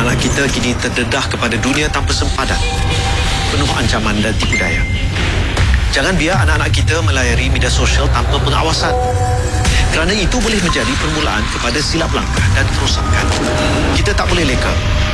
Anak-anak kita kini terdedah kepada dunia tanpa sempadan, penuh ancaman dan tipu daya. Jangan biar anak-anak kita melayari media sosial tanpa pengawasan, kerana itu boleh menjadi permulaan kepada silap langkah dan kerosakan. Kita tak boleh leka.